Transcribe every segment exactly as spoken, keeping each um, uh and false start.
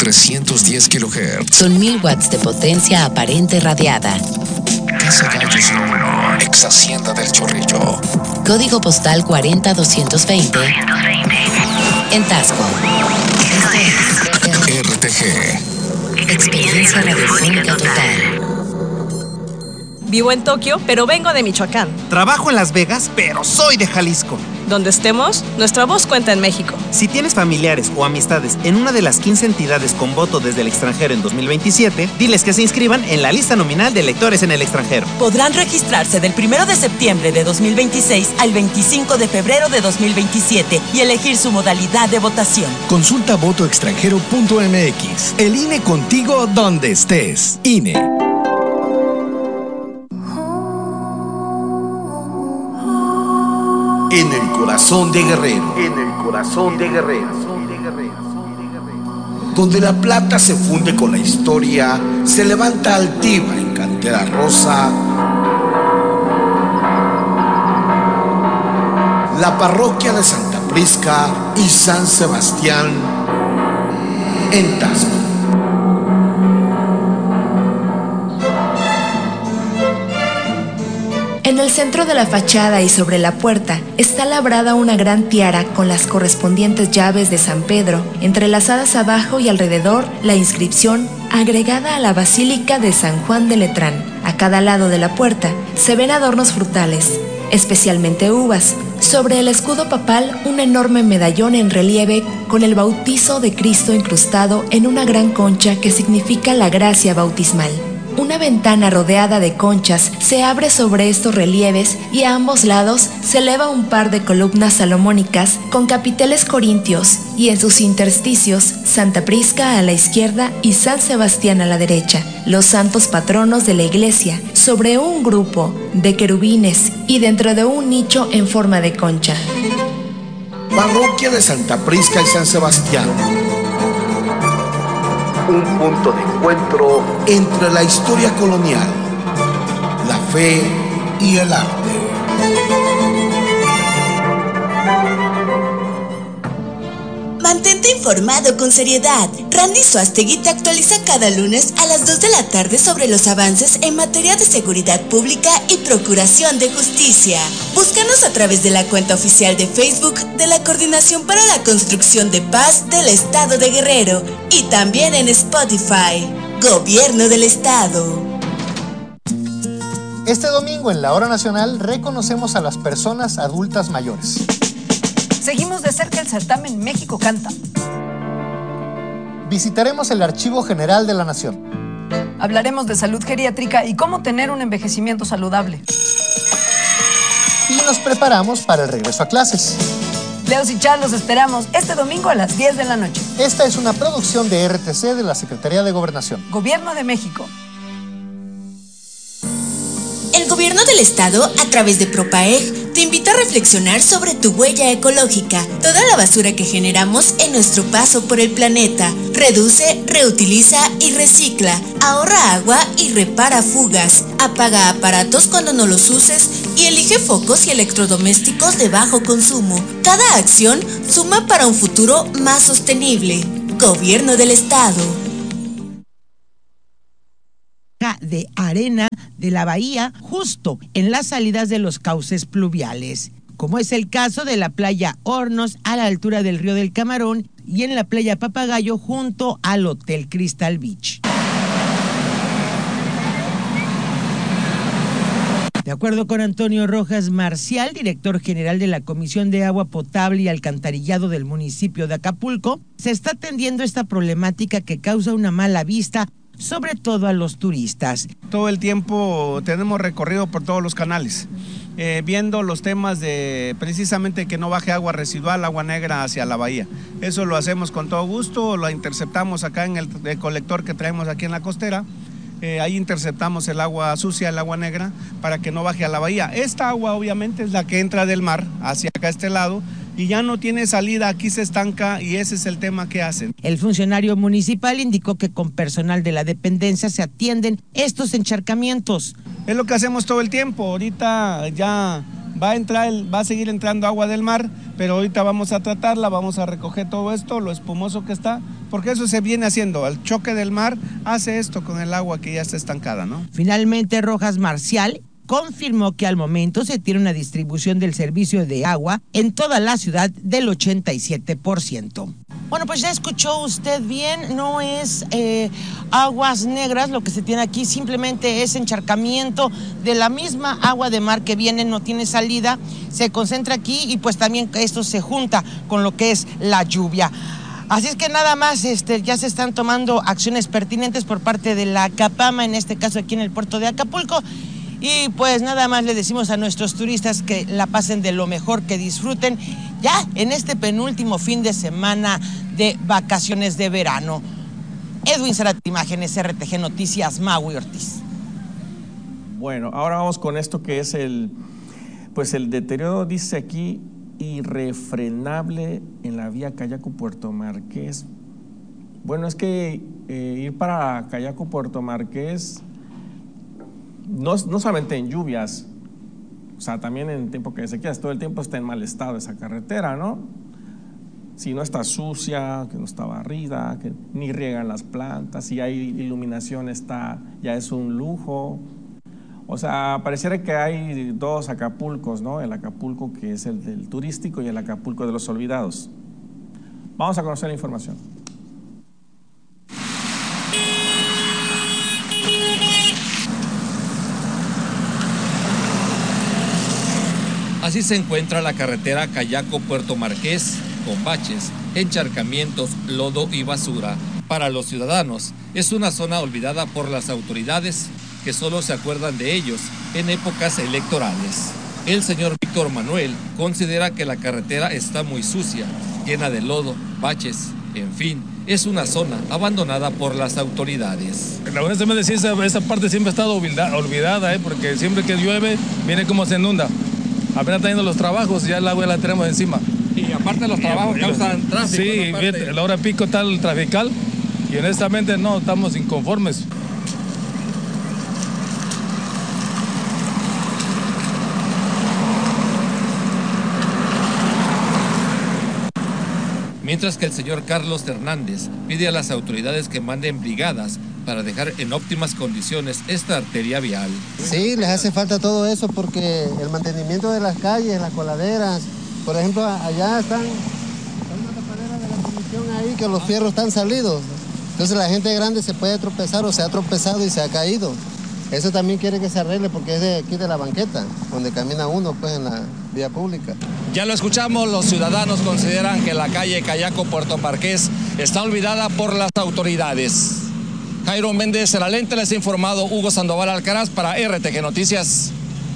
trescientos diez kilohertz. Son mil watts de potencia aparente radiada. Casa Gallos número ex Hacienda del Chorrillo. Código postal cuarenta doscientos veinte. En Tasco. R T G. Experiencia radiofónica total. Vivo en Tokio, pero vengo de Michoacán. Trabajo en Las Vegas, pero soy de Jalisco. Donde estemos, nuestra voz cuenta en México. Si tienes familiares o amistades en una de las quince entidades con voto desde el extranjero en dos mil veintisiete, diles que se inscriban en la lista nominal de electores en el extranjero. Podrán registrarse del primero de septiembre de dos mil veintiséis al veinticinco de febrero de dos mil veintisiete y elegir su modalidad de votación. Consulta voto extranjero punto m x. El I N E contigo donde estés. I N E. En el corazón de Guerrero, en el corazón de Guerrero, donde la plata se funde con la historia, se levanta altiva en cantera rosa, la parroquia de Santa Prisca y San Sebastián en Tasco. En el centro de la fachada y sobre la puerta está labrada una gran tiara con las correspondientes llaves de San Pedro, entrelazadas abajo y alrededor la inscripción agregada a la Basílica de San Juan de Letrán. A cada lado de la puerta se ven adornos frutales, especialmente uvas. Sobre el escudo papal, un enorme medallón en relieve con el bautizo de Cristo incrustado en una gran concha que significa la gracia bautismal. Una ventana rodeada de conchas se abre sobre estos relieves y a ambos lados se eleva un par de columnas salomónicas con capiteles corintios y en sus intersticios Santa Prisca a la izquierda y San Sebastián a la derecha, los santos patronos de la iglesia, sobre un grupo de querubines y dentro de un nicho en forma de concha. Parroquia de Santa Prisca y San Sebastián. Un punto de encuentro entre la historia colonial, la fe y el arte. Mantente informado con seriedad. Randy Suastegui te actualiza cada lunes a las dos de la tarde sobre los avances en materia de seguridad pública y procuración de justicia. Búscanos a través de la cuenta oficial de Facebook de la Coordinación para la Construcción de Paz del Estado de Guerrero y también en Spotify. Gobierno del Estado. Este domingo en la Hora Nacional reconocemos a las personas adultas mayores. Seguimos de cerca el certamen México Canta. Visitaremos el Archivo General de la Nación. Hablaremos de salud geriátrica y cómo tener un envejecimiento saludable. Y nos preparamos para el regreso a clases. Leos y Char los esperamos este domingo a las diez de la noche. Esta es una producción de R T C de la Secretaría de Gobernación. Gobierno de México. El Gobierno del Estado, a través de Propaeg, te invita a reflexionar sobre tu huella ecológica, toda la basura que generamos en nuestro paso por el planeta. Reduce, reutiliza y recicla. Ahorra agua y repara fugas. Apaga aparatos cuando no los uses y elige focos y electrodomésticos de bajo consumo. Cada acción suma para un futuro más sostenible. Gobierno del Estado. De arena de la bahía justo en las salidas de los cauces pluviales, como es el caso de la playa Hornos a la altura del río del Camarón y en la playa Papagayo junto al Hotel Crystal Beach. De acuerdo con Antonio Rojas Marcial, director general de la Comisión de Agua Potable y Alcantarillado del municipio de Acapulco, se está atendiendo esta problemática que causa una mala vista, sobre todo a los turistas. Todo el tiempo tenemos recorrido por todos los canales, eh, viendo los temas de precisamente que no baje agua residual, agua negra hacia la bahía. Eso lo hacemos con todo gusto, lo interceptamos acá en el, el colector que traemos aquí en la costera. Eh, ahí interceptamos el agua sucia, el agua negra, para que no baje a la bahía. Esta agua obviamente es la que entra del mar hacia acá este lado, y ya no tiene salida, aquí se estanca y ese es el tema que hacen. El funcionario municipal indicó que con personal de la dependencia se atienden estos encharcamientos. Es lo que hacemos todo el tiempo, ahorita ya va a entrar, va a seguir entrando agua del mar, pero ahorita vamos a tratarla, vamos a recoger todo esto, lo espumoso que está, porque eso se viene haciendo. El choque del mar hace esto con el agua que ya está estancada, ¿no? Finalmente, Rojas Marcial confirmó que al momento se tiene una distribución del servicio de agua en toda la ciudad del ochenta y siete por ciento. Bueno, pues ya escuchó usted bien, no es eh, aguas negras lo que se tiene aquí, simplemente es encharcamiento de la misma agua de mar que viene, no tiene salida, se concentra aquí y pues también esto se junta con lo que es la lluvia. Así es que nada más, este, ya se están tomando acciones pertinentes por parte de la CAPAMA, en este caso aquí en el puerto de Acapulco. Y pues nada más le decimos a nuestros turistas que la pasen de lo mejor, que disfruten ya en este penúltimo fin de semana de vacaciones de verano. Edwin Zárate, Imágenes, R T G Noticias, Maui Ortiz. Bueno, ahora vamos con esto que es el, pues el deterioro, dice aquí, irrefrenable en la vía Cayaco-Puerto Marqués. Bueno, es que eh, ir para Cayaco-Puerto Marqués, no, no solamente en lluvias, o sea, también en tiempo que sequías, todo el tiempo está en mal estado esa carretera, ¿no? Si no está sucia, que no está barrida, que ni riegan las plantas, si hay iluminación está, ya es un lujo. O sea, pareciera que hay dos Acapulcos, ¿no? El Acapulco que es el del turístico y el Acapulco de los olvidados. Vamos a conocer la información. Así se encuentra la carretera Cayaco-Puerto Marqués, con baches, encharcamientos, lodo y basura. Para los ciudadanos, es una zona olvidada por las autoridades que solo se acuerdan de ellos en épocas electorales. El señor Víctor Manuel considera que la carretera está muy sucia, llena de lodo, baches, en fin, es una zona abandonada por las autoridades. Honestamente, sí, esa, esa parte siempre ha estado olvidada, olvidada ¿eh? Porque siempre que llueve, mire cómo se inunda. Apenas está yendo los trabajos, ya el agua la tenemos encima. Y aparte los trabajos y, causan tráfico. Sí, bien, la hora pico está el trafical y honestamente no, estamos inconformes. Mientras que el señor Carlos Hernández pide a las autoridades que manden brigadas para dejar en óptimas condiciones esta arteria vial. Sí, les hace falta todo eso porque el mantenimiento de las calles, las coladeras, por ejemplo, allá están, hay una tapadera de la comisión ahí que los fierros están salidos. Entonces la gente grande se puede tropezar o se ha tropezado y se ha caído. Eso también quiere que se arregle porque es de aquí de la banqueta, donde camina uno pues en la vía pública. Ya lo escuchamos, los ciudadanos consideran que la calle Cayaco-Puerto Marqués está olvidada por las autoridades. Jairo Méndez, en la lente, les ha informado Hugo Sandoval Alcaraz para R T G Noticias.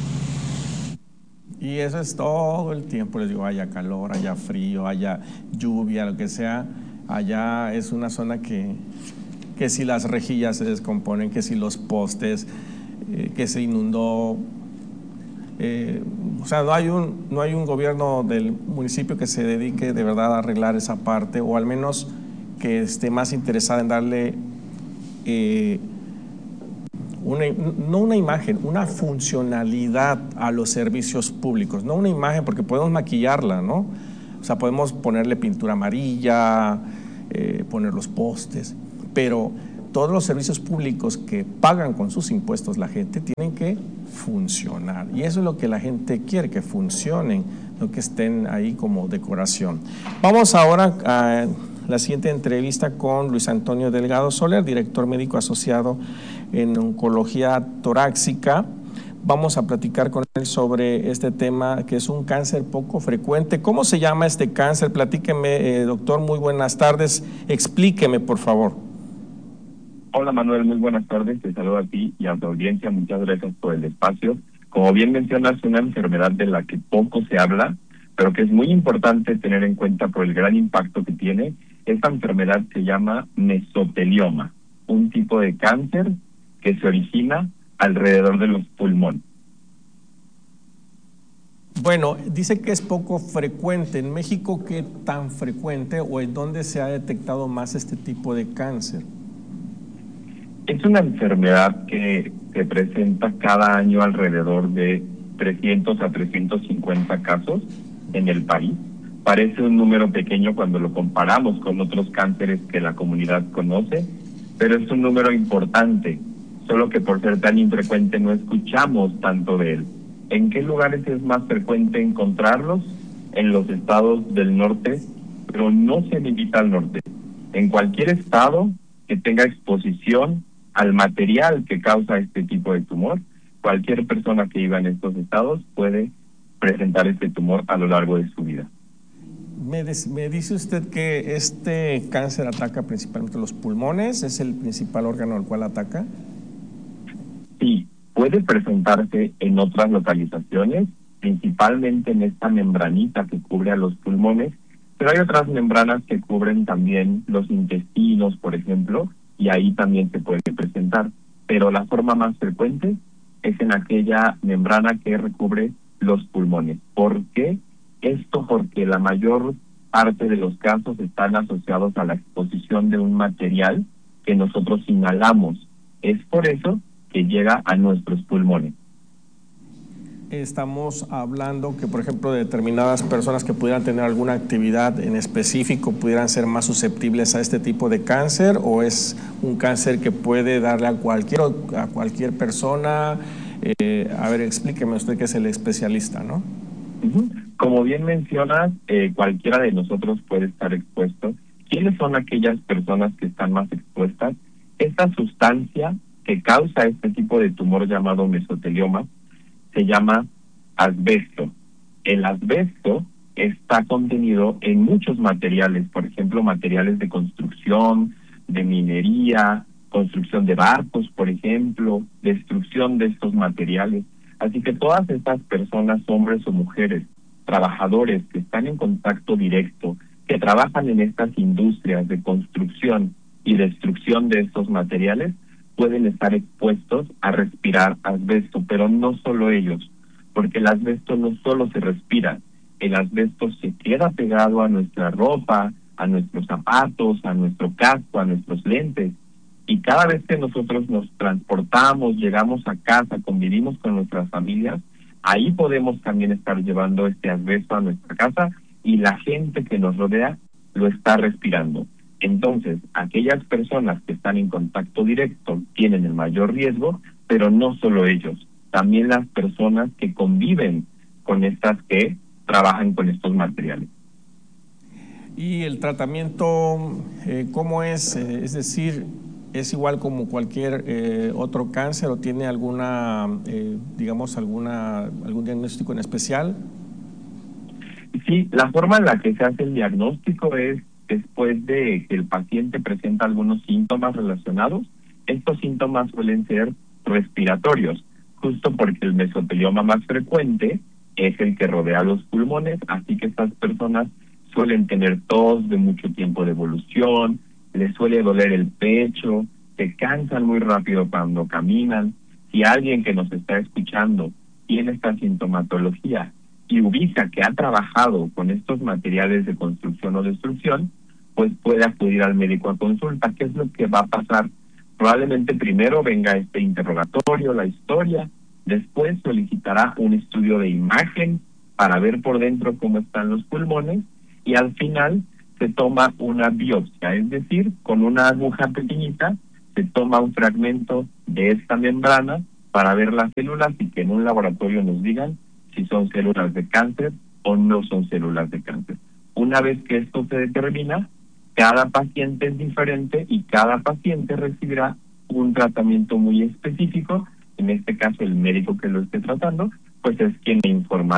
Y eso es todo el tiempo, les digo, haya calor, haya frío, haya lluvia, lo que sea, allá es una zona que, que si las rejillas se descomponen, que si los postes, eh, que se inundó, eh, o sea, no hay, un, no hay un gobierno del municipio que se dedique de verdad a arreglar esa parte, o al menos que esté más interesada en darle eh, una, no una imagen, una funcionalidad a los servicios públicos, no una imagen porque podemos maquillarla, ¿no? O sea, podemos ponerle pintura amarilla, eh, poner los postes, pero todos los servicios públicos que pagan con sus impuestos la gente tienen que funcionar. Y eso es lo que la gente quiere, que funcionen, no que estén ahí como decoración. Vamos ahora a la siguiente entrevista con Luis Antonio Delgado Soler, director médico asociado en oncología torácica. Vamos a platicar con él sobre este tema que es un cáncer poco frecuente. ¿Cómo se llama este cáncer? Platíqueme, eh, doctor, muy buenas tardes. Explíqueme, por favor. Hola Manuel, muy buenas tardes. Te saludo a ti y a tu audiencia. Muchas gracias por el espacio. Como bien mencionas, es una enfermedad de la que poco se habla, pero que es muy importante tener en cuenta por el gran impacto que tiene. Esta enfermedad se llama mesotelioma, un tipo de cáncer que se origina alrededor de los pulmones. Bueno, dice que es poco frecuente. ¿En México qué tan frecuente o en dónde se ha detectado más este tipo de cáncer? Es una enfermedad que se presenta cada año alrededor de trescientos a trescientos cincuenta casos en el país. Parece un número pequeño cuando lo comparamos con otros cánceres que la comunidad conoce, pero es un número importante, solo que por ser tan infrecuente no escuchamos tanto de él. ¿En qué lugares es más frecuente encontrarlos? En los estados del norte, pero no se limita al norte. En cualquier estado que tenga exposición al material que causa este tipo de tumor, cualquier persona que viva en estos estados puede presentar este tumor a lo largo de su vida. Me, des, me dice usted que este cáncer ataca principalmente los pulmones, ¿es el principal órgano al cual ataca? Sí, puede presentarse en otras localizaciones, principalmente en esta membranita que cubre a los pulmones, pero hay otras membranas que cubren también los intestinos, por ejemplo, y ahí también se puede presentar. Pero la forma más frecuente es en aquella membrana que recubre los pulmones. ¿Por qué? Esto porque la mayor parte de los casos están asociados a la exposición de un material que nosotros inhalamos. Es por eso que llega a nuestros pulmones. Estamos hablando que, por ejemplo, determinadas personas que pudieran tener alguna actividad en específico pudieran ser más susceptibles a este tipo de cáncer, o es un cáncer que puede darle a cualquier, a cualquier persona. Eh, a ver, explíqueme usted, que es el especialista, ¿no? Uh-huh. Como bien mencionas, eh, cualquiera de nosotros puede estar expuesto. ¿Quiénes son aquellas personas que están más expuestas? Esta sustancia que causa este tipo de tumor llamado mesotelioma se llama asbesto. El asbesto está contenido en muchos materiales, por ejemplo, materiales de construcción, de minería, construcción de barcos, por ejemplo, destrucción de estos materiales. Así que todas estas personas, hombres o mujeres, trabajadores que están en contacto directo, que trabajan en estas industrias de construcción y destrucción de estos materiales, pueden estar expuestos a respirar asbesto, pero no solo ellos, porque el asbesto no solo se respira, el asbesto se queda pegado a nuestra ropa, a nuestros zapatos, a nuestro casco, a nuestros lentes, y cada vez que nosotros nos transportamos, llegamos a casa, convivimos con nuestras familias, ahí podemos también estar llevando este asbesto a nuestra casa, y la gente que nos rodea lo está respirando. Entonces, aquellas personas que están en contacto directo tienen el mayor riesgo, pero no solo ellos, también las personas que conviven con estas que trabajan con estos materiales. ¿Y el tratamiento eh, cómo es? Eh, es decir, ¿es igual como cualquier eh, otro cáncer o tiene alguna, eh, digamos, alguna algún diagnóstico en especial? Sí, la forma en la que se hace el diagnóstico es después de que el paciente presenta algunos síntomas relacionados. Estos síntomas suelen ser respiratorios, justo porque el mesotelioma más frecuente es el que rodea los pulmones, así que estas personas suelen tener tos de mucho tiempo de evolución, les suele doler el pecho, se cansan muy rápido cuando caminan. Si alguien que nos está escuchando tiene esta sintomatología y ubica que ha trabajado con estos materiales de construcción o destrucción, pues puede acudir al médico a consulta. ¿Qué es lo que va a pasar? Probablemente primero venga este interrogatorio, la historia, después solicitará un estudio de imagen para ver por dentro cómo están los pulmones, y al final se toma una biopsia, es decir, con una aguja pequeñita se toma un fragmento de esta membrana para ver las células y que en un laboratorio nos digan si son células de cáncer o no son células de cáncer. Una vez que esto se determina, cada paciente es diferente y cada paciente recibirá un tratamiento muy específico. En este caso, el médico que lo esté tratando, pues es quien le informará